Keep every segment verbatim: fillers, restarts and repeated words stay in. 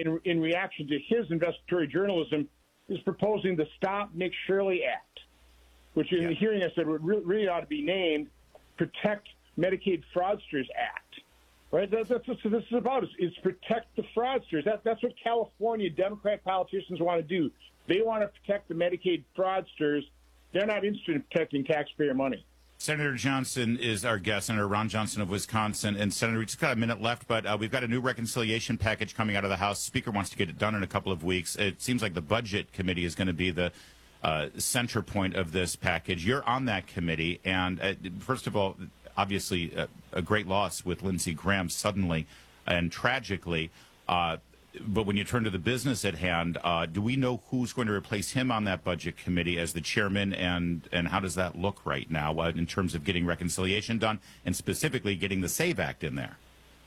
in, in reaction to his investigatory journalism, is proposing the Stop Nick Shirley Act, which in yeah. the hearing I said would really, really ought to be named Protect Medicaid Fraudsters Act. Right? That's, that's what this is about, is, is protect the fraudsters. That, that's what California Democrat politicians want to do. They want to protect the Medicaid fraudsters. They're not interested in protecting taxpayer money. Senator Johnson is our guest, Senator Ron Johnson of Wisconsin. And, Senator, we just got a minute left, but uh, we've got a new reconciliation package coming out of the House. The Speaker wants to get it done in a couple of weeks. It seems like the Budget Committee is going to be the uh, center point of this package. You're on that committee. And, uh, first of all, obviously a, a great loss with Lindsey Graham suddenly and tragically. Uh, but when you turn to the business at hand, uh, do we know who's going to replace him on that budget committee as the chairman, and, and how does that look right now uh, in terms of getting reconciliation done and specifically getting the SAVE Act in there?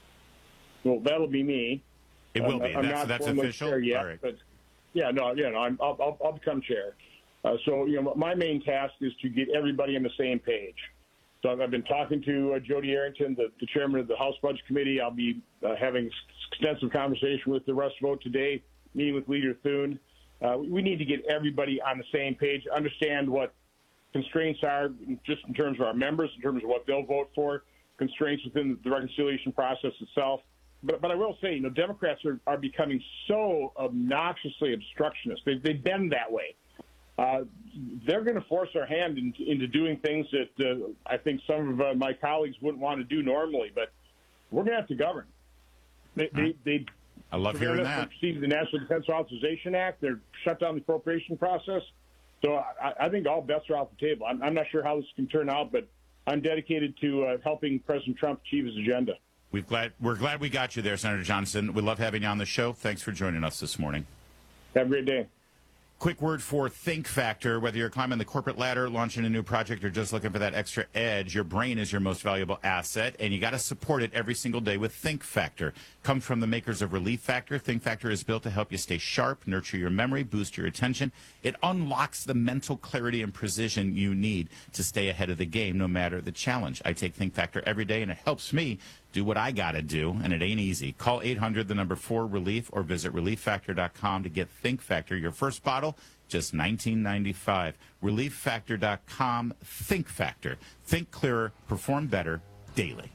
Well, that'll be me. It will um, be. I'm That's, not that's formally official? chair yet, All right. But yeah, no, yeah, no, I'm, I'll, I'll, I'll become chair. Uh, so, you know, my main task is to get everybody on the same page. So I've been talking to uh, Jody Arrington, the, the chairman of the House Budget Committee. I'll be uh, having extensive conversation with the Russ vote today, meeting with Leader Thune. Uh, we need to get everybody on the same page, understand what constraints are just in terms of our members, in terms of what they'll vote for, constraints within the reconciliation process itself. But, but I will say, you know, Democrats are, are becoming so obnoxiously obstructionist. They, they've been that way. Uh, they're going to force our hand into, into doing things that uh, I think some of uh, my colleagues wouldn't want to do normally, but we're going to have to govern. They, they, they I love hearing that. Proceed the National Defense Authorization Act. They're shut down the appropriation process. So I, I think all bets are off the table. I'm, I'm not sure how this can turn out, but I'm dedicated to uh, helping President Trump achieve his agenda. We've glad, we're glad we got you there, Senator Johnson. We love having you on the show. Thanks for joining us this morning. Have a great day. Quick word for Think Factor. Whether you're climbing the corporate ladder, launching a new project, or just looking for that extra edge, your brain is your most valuable asset, and you got to support it every single day with Think Factor. Comes from the makers of Relief Factor. Think Factor is built to help you stay sharp, nurture your memory, boost your attention. It unlocks the mental clarity and precision you need to stay ahead of the game, no matter the challenge. I take Think Factor every day, and it helps me do what I got to do, and it ain't easy. Call eight hundred, the number four, relief, or visit relief factor dot com to get Think Factor. Your first bottle, just nineteen ninety-five. relief factor dot com. Think Factor. Think clearer, perform better daily.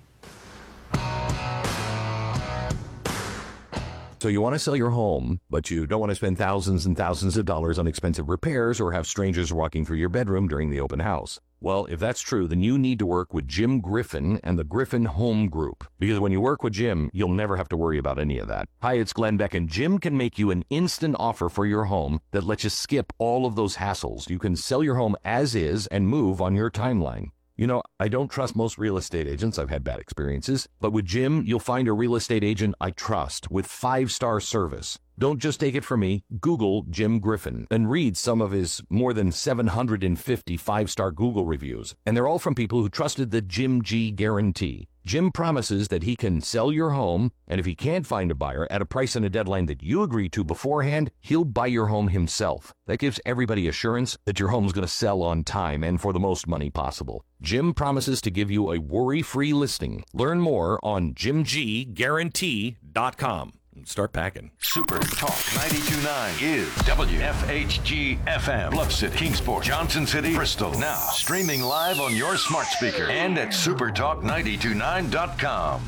So you want to sell your home, but you don't want to spend thousands and thousands of dollars on expensive repairs or have strangers walking through your bedroom during the open house. Well, if that's true, then you need to work with Jim Griffin and the Griffin Home Group. Because when you work with Jim, you'll never have to worry about any of that. Hi, it's Glenn Beck, and Jim can make you an instant offer for your home that lets you skip all of those hassles. You can sell your home as is and move on your timeline. You know, I don't trust most real estate agents. I've had bad experiences. But with Jim, you'll find a real estate agent I trust with five-star service. Don't just take it from me. Google Jim Griffin and read some of his more than seven hundred fifty five-star Google reviews. And they're all from people who trusted the Jim G guarantee. Jim promises that he can sell your home, and if he can't find a buyer at a price and a deadline that you agree to beforehand, he'll buy your home himself. That gives everybody assurance that your home's going to sell on time and for the most money possible. Jim promises to give you a worry-free listing. Learn more on jim g guarantee dot com. Start packing. Super Talk ninety-two point nine is W F H G F M. Bluff City, Kingsport, Johnson City, Bristol. Now streaming live on your smart speaker and at super talk nine two nine dot com.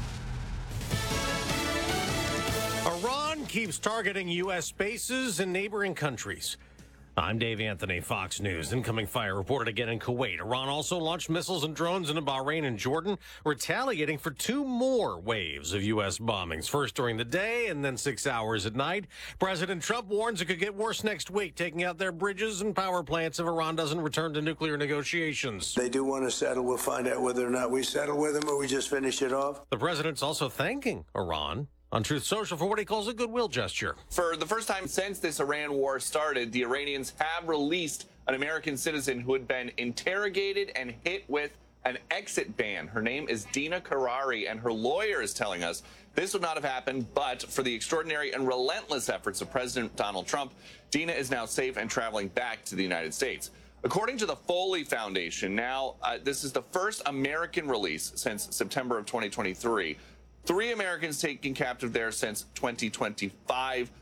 Iran keeps targeting U S bases in neighboring countries. I'm Dave Anthony, Fox News. Incoming fire reported again in Kuwait. Iran also launched missiles and drones into Bahrain and Jordan, retaliating for two more waves of U S bombings, first during the day and then six hours at night. President Trump warns it could get worse next week, taking out their bridges and power plants if Iran doesn't return to nuclear negotiations. They do want to settle. We'll find out whether or not we settle with them or we just finish it off. The president's also thanking Iran on Truth Social for what he calls a goodwill gesture. For the first time since this Iran war started, the Iranians have released an American citizen who had been interrogated and hit with an exit ban. Her name is Dina Karari, and her lawyer is telling us this would not have happened but for the extraordinary and relentless efforts of President Donald Trump. Dina is now safe and traveling back to the United States. According to the Foley Foundation, now uh, this is the first American release since September of twenty twenty-three. Three Americans taken captive there since twenty twenty-five.